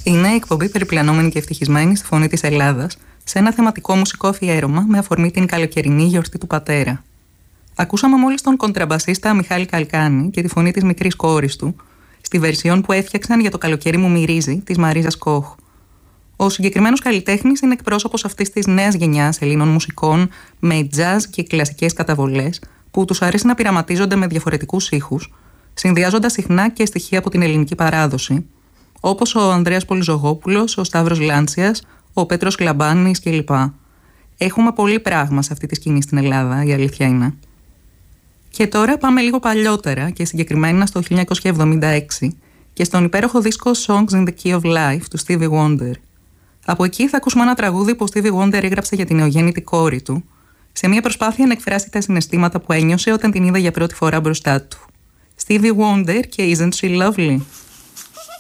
Είναι η εκπομπή Περιπλανόμενη και Ευτυχισμένη στη Φωνή της Ελλάδας, σε ένα θεματικό μουσικό αφιέρωμα με αφορμή την καλοκαιρινή γιορτή του πατέρα. Ακούσαμε μόλις τον κοντραμπασίστα Μιχάλη Καλκάνη και τη φωνή της μικρής κόρης του, στη βερσιόν που έφτιαξαν για το καλοκαίρι μου μυρίζει της Μαρίζας Κοχ. Ο συγκεκριμένος καλλιτέχνης είναι εκπρόσωπος αυτής της νέας γενιάς Ελλήνων μουσικών με jazz και κλασικές καταβολές που τους αρέσει να πειραματίζονται με διαφορετικούς ήχους, συνδυάζοντας συχνά και στοιχεία από την ελληνική παράδοση, όπως ο Ανδρέας Πολυζωγόπουλος, ο Σταύρος Λάντσιας, ο Πέτρος Κλαμπάνης κλπ. Έχουμε πολύ πράγμα σε αυτή τη σκηνή στην Ελλάδα, η αλήθεια είναι. Και τώρα πάμε λίγο παλιότερα και συγκεκριμένα στο 1976 και στον υπέροχο δίσκο Songs in the Key of Life του Stevie Wonder. Από εκεί θα ακούσουμε ένα τραγούδι που ο Stevie Wonder έγραψε για την νεογέννητη κόρη του, σε μια προσπάθεια να εκφράσει τα συναισθήματα που ένιωσε όταν την είδα για πρώτη φορά μπροστά του. Stevie Wonder και Isn't She Lovely?